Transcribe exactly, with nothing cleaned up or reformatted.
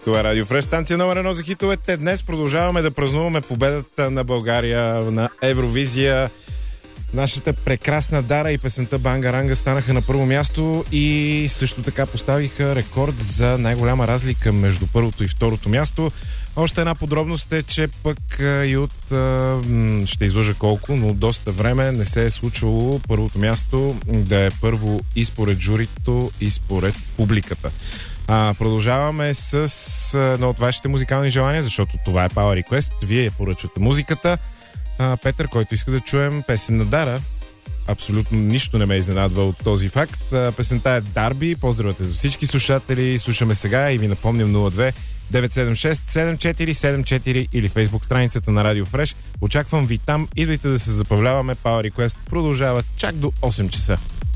Това е Радио Фреш, станция номер едно за хитовете. Днес продължаваме да празнуваме победата на България на Евровизия. Нашата прекрасна Дара и песента Бангаранга станаха на първо място и също така поставиха рекорд за най-голяма разлика между първото и второто място. Още една подробност е, че пък и от, ще излъжа колко, но доста време не се е случвало първото място да е първо и според журито, и според публиката. А, продължаваме с едно от вашите музикални желания, защото това е Power Request. Вие поръчвате музиката. А, Петър, който иска да чуем песен на Дара. Абсолютно нищо не ме изненадва от този факт. А, песента е Дарби. Поздравете за всички слушатели. Слушаме сега и ви напомням нула две девет седем шест седем четири седем четири или фейсбук страницата на Радио Фреш. Очаквам ви там. Идвайте да се забавляваме. Power Request продължава чак до осем часа.